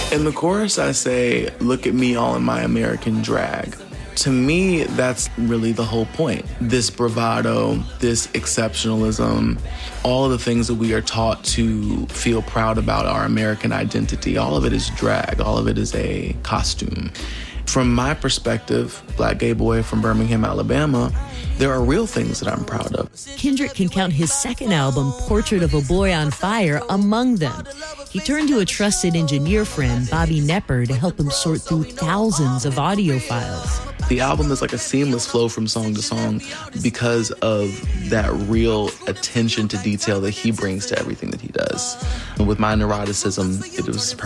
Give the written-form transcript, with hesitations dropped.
In the chorus, I say, look at me all in my American drag. To me, that's really the whole point. This bravado, this exceptionalism, all of the things that we are taught to feel proud about our American identity, all of it is drag, all of it is a costume. From my perspective, black gay boy from Birmingham, Alabama, there are real things that I'm proud of. Kendrick can count his second album, Portrait of a Boy on Fire, among them. He turned to a trusted engineer friend, Bobby Nepper, to help him sort through thousands of audio files. The album is like a seamless flow from song to song because of that real attention to detail that he brings to everything that he does. And with my neuroticism, it was perfect.